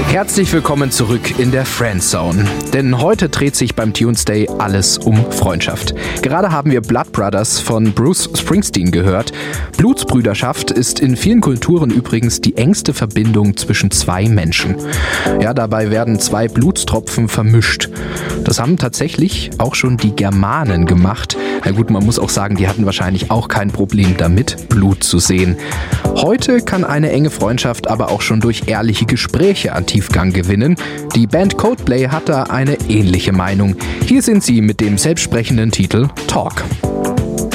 Herzlich willkommen zurück in der Friendzone. Denn heute dreht sich beim Tuesday alles um Freundschaft. Gerade haben wir Blood Brothers von Bruce Springsteen gehört. Blutsbrüderschaft ist in vielen Kulturen übrigens die engste Verbindung zwischen zwei Menschen. Ja, dabei werden zwei Blutstropfen vermischt. Das haben tatsächlich auch schon die Germanen gemacht. Na gut, man muss auch sagen, die hatten wahrscheinlich auch kein Problem damit, Blut zu sehen. Heute kann eine enge Freundschaft aber auch schon durch ehrliche Gespräche an Tiefgang gewinnen. Die Band Coldplay hat da eine ähnliche Meinung. Hier sind sie mit dem selbstsprechenden Titel Talk.